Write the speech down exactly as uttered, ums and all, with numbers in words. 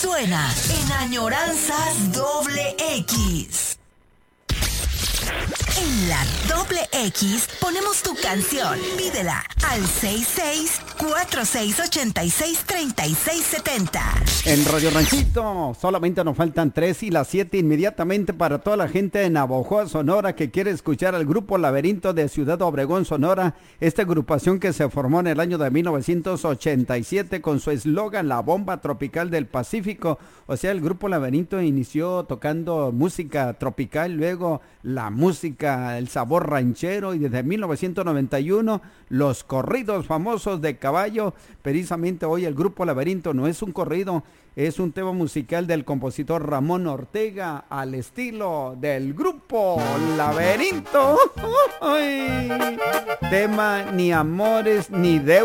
suena en Añoranzas Doble X. En la Doble X ponemos tu canción. Pídela al seis seis cuatro seis ocho seis tres seis siete cero. En Radio Ranchito solamente nos faltan tres y las siete inmediatamente para toda la gente de Navojoa, Sonora, que quiere escuchar al grupo Laberinto de Ciudad Obregón, Sonora. Esta agrupación que se formó en el año de mil novecientos ochenta y siete con su eslogan La Bomba Tropical del Pacífico. O sea, el grupo Laberinto inició tocando música tropical, luego la música, el sabor ranchero, y desde mil novecientos noventa y uno los corridos famosos de caballo. Precisamente hoy el grupo Laberinto no es un corrido, es un tema musical del compositor Ramón Ortega al estilo del grupo Laberinto. Tema Ni amores ni deudas.